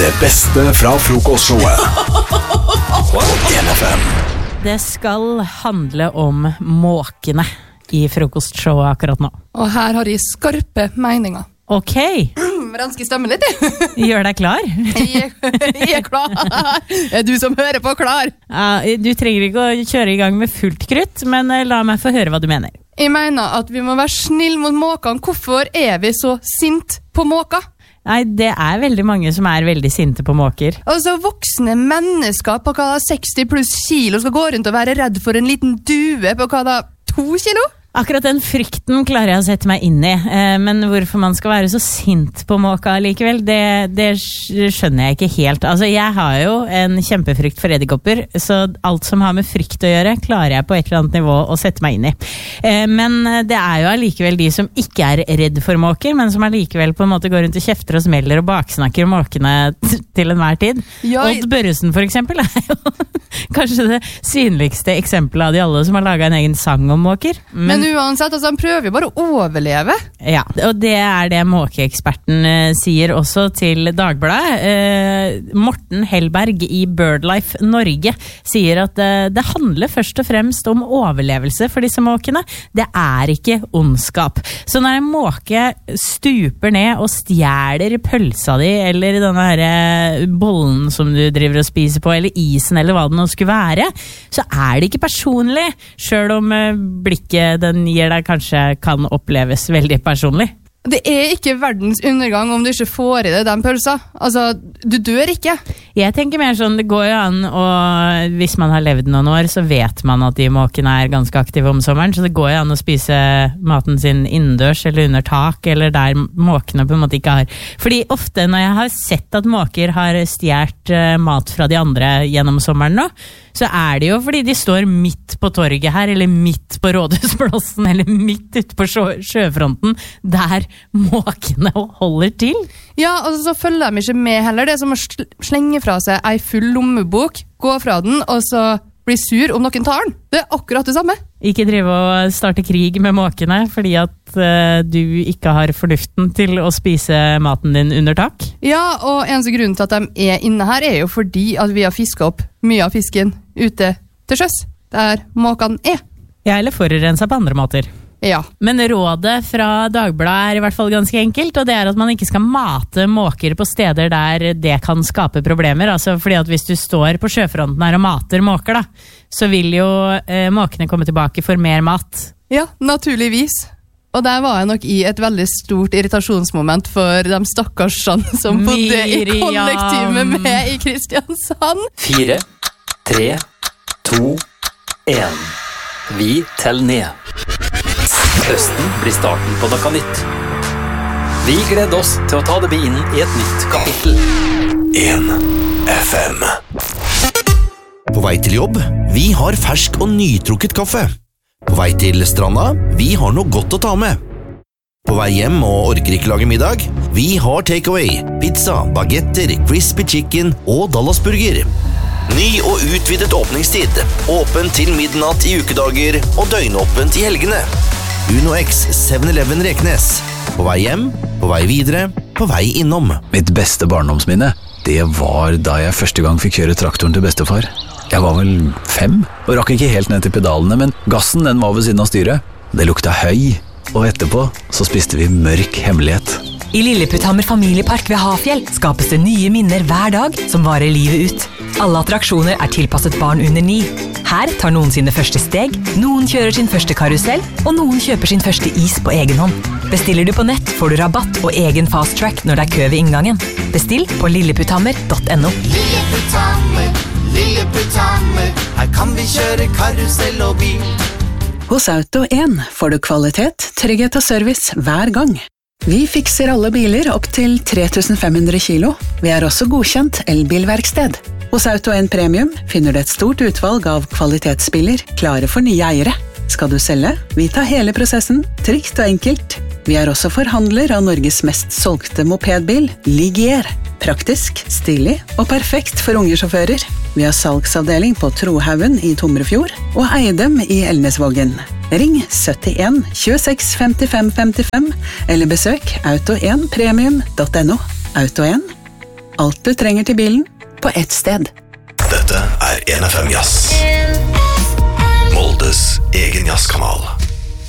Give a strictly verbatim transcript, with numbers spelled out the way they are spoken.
Det beste fra frokostshowet på en F M. Det skal handle om måkene i frokostshowet akkurat nå. Og her har jeg skarpe meninger. Ok. Ranske stemmen litt. Gjør deg klar? Jeg, jeg er klar. Er du som hører på klar? Ja, du trenger ikke å kjøre i gang med fullt krutt, men la meg få høre hva du mener. Jeg mener at vi må være snill mot måkene. Hvorfor er vi så sint på måker? Nei, det er veldig mange som er veldig sinte på måker. Altså, voksne mennesker på hva da seksti pluss kilo skal gå rundt og være redd for en liten due på hva da to kilo? Akkurat den frykten klarer jeg å sette meg inn i, men hvorfor man skal være så sint på måka likevel, det, det skjønner jeg ikke helt. Altså, jeg har jo en kjempefrykt for edderkopper, så alt som har med frykt å gjøre, klarer jeg på et eller annet nivå å sette meg inn i. Men det er jo allikevel de som ikke er redd for måker, men som allikevel på en måte går rundt og kjefter og smeller og baksnakker måkene til enhver tid. Ja, Odd Børresen for eksempel er jo kanskje det synligste eksempelet av de alle som har laget en egen sang om måker. Men Men uansett, altså, han prøver jo bare å overleve. Ja, og det er det måkeeksperten eh, sier også til Dagbladet. Eh, Morten Hellberg i BirdLife Norge sier at eh, det handler først og fremst om overlevelse for disse måkene. Det er ikke ondskap. Så når en måke stuper ned og stjeler pølsa di, eller denne her bollen som du driver og spiser på, eller isen, eller hva det nå skulle være, så er det ikke personlig, selv om eh, blikket den gir deg kanskje kan oppleves veldig personlig. Det er ikke verdens undergang om du ikke får i deg den pølsa. Altså, du dør ikke. Jeg tenker mer sånn, det går jo an, og hvis man har levd noen år, så vet man at de måkene er ganske aktive om sommeren, så det går jo an å spise maten sin innendørs eller under tak, eller der måkene på en måte ikke har. Fordi ofte når jeg har sett at måker har stjert mat fra de andre gjennom sommeren nå, så er det jo fordi de står midt på torget her, eller midt på Rådhusplassen, eller midt ute på sjø sjøfronten, der måkene holder til. Ja, og så følger de ikke med heller. Det er som å slenge fra seg ei full lommebok, gå fra den, og så bli sur om noen tar den. Det er akkurat det samme. Ikke drive og starte krig med måkene, fordi at uh, du ikke har fornuften til å spise maten din under tak. Ja, og eneste grunnen til at de er inne her er jo fordi at vi har fisket opp mye av fisken ute til sjøs, der måkene er. Ja, eller forurenset på andre måter. Ja. Men rådet fra Dagbladet er i hvert fall ganske enkelt, og det er at man ikke skal mate måker på steder der det kan skape problemer. Altså fordi at hvis du står på sjøfronten her og mater måker, da, så vil jo eh, måkene komme tilbake for mer mat. Ja, naturligvis. Og der var jeg nok i et veldig stort irritasjonsmoment for de stakkarsene som bodde i kollektiv med meg i Kristiansand. Fire, tre, to, en. Vi teller ned. Høsten blir starten på noe nytt. Vi gleder oss til å ta det med inn i et nytt kapittel. en F M. På vei til jobb, vi har fersk og nytrukket kaffe. På vei til stranda, vi har noe godt å ta med. På vei hjem og orker ikke lage middag, vi har takeaway, pizza, bagetter, crispy chicken og Dallasburger. Ny og utvidet åpningstid, åpen til midnatt i ukedager og døgnåpent i helgene. Uno X seven eleven Reknes. På vei hjem, på vei videre, på vei innom. Mitt beste barndomsminne, det var da jeg første gang fikk kjøre traktoren til bestefar. Jeg var vel fem, og rakk ikke helt ned til pedalene, men gassen den var ved siden av styret. Det lukta høy, og etterpå så spiste vi mørk hemmelighet. I Lilleputthammer familiepark ved Hafjell skapes det nye minner hver dag som varer livet ut. Alle attraksjoner er tilpasset barn under ni. Her tar noen sine første steg, noen kjører sin første karusell, og noen kjøper sin første is på egen hånd. Bestiller du på nett, får du rabatt og egen fast track når det er kø ved inngangen. Bestill på lilleputthammer punktum no. Lilleputthammer, Lilleputthammer, her kan vi kjøre karusell og bil. Hos Auto en får du kvalitet, trygghet og service hver gang. Vi fikser alle biler opp til tre tusen fem hundre kilo. Vi er også godkjent elbilverksted. Hos Auto en Premium finner du et stort utvalg av kvalitetsbiler klare for nye eiere. Skal du selge? Vi tar hele prosessen, trygt og enkelt. Vi er også forhandler av Norges mest solgte mopedbil, Ligier. Praktisk, stilig og perfekt for unge sjåfører. Vi har salgsavdeling på Trohaugen i Tomrefjord og Eidem i Elnesvågen. Ring syttien tjueseks femtifem femtifem eller besøk auto en premium punktum no. Auto en. alt du trenger til bilen på ett sted. Dette er N F M Jazz.